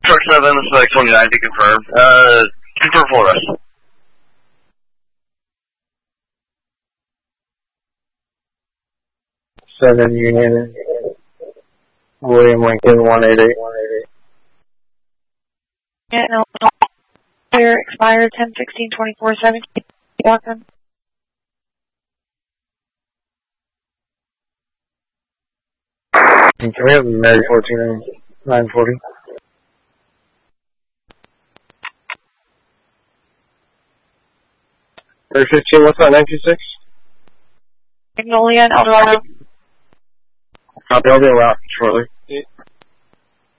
Truck 7, this is X29 to confirm. Confirm full arrest. 7 Union, William Lincoln, 188. Yeah, no. Clear, expired 10/16/24/17. Welcome. Can we have Mary 14 940? Mary 15, what's that, 926? Magnolia and Eldorado. Copy, I'll be out shortly.